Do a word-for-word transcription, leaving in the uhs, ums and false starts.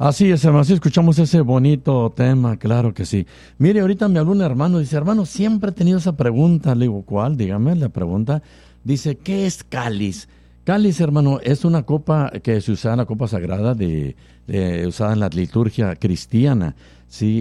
Así es, hermano, sí escuchamos ese bonito tema, claro que sí. Mire, ahorita me habló un hermano, dice, hermano, siempre he tenido esa pregunta. Le digo, ¿cuál? Dígame la pregunta. Dice, ¿qué es cáliz? Cáliz, hermano, es una copa que se usa en la copa sagrada, de, de- usada en la liturgia cristiana, ¿sí?